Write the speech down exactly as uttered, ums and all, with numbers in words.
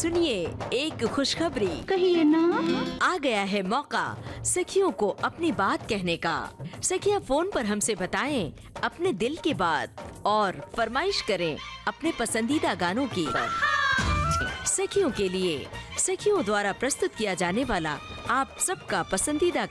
सुनिए एक खुशखबरी। कहिए ना। आ गया है मौका सखियों को अपनी बात कहने का। सखियां फोन पर हमसे बताएं अपने दिल की बात और फरमाइश करें अपने पसंदीदा गानों की। सखियों के लिए सखियों द्वारा प्रस्तुत किया जाने वाला आप सबका पसंदीदा